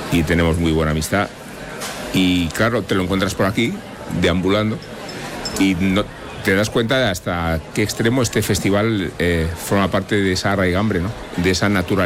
y tenemos muy buena amistad. Y claro, te lo encuentras por aquí, deambulando, y no te das cuenta de hasta qué extremo este festival forma parte de esa raigambre, ¿no? De esa naturaleza